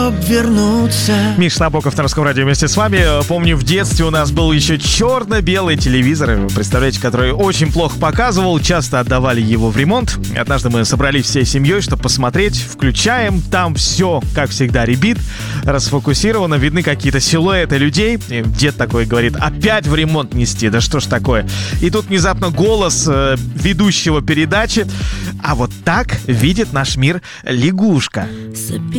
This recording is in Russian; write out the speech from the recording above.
обернуться. Миш Набоков на Русском радио вместе с вами. Помню, в детстве у нас был еще черно-белый телевизор, вы представляете, который очень плохо показывал, часто отдавали его в ремонт. Однажды мы собрались всей семьей, чтобы посмотреть, включаем, там все, как всегда, ребит, расфокусировано, видны какие-то силуэты людей. И дед такой говорит: опять в ремонт нести, да что ж такое. И тут внезапно голос ведущего передачи: а вот так видит наш мир лягушка.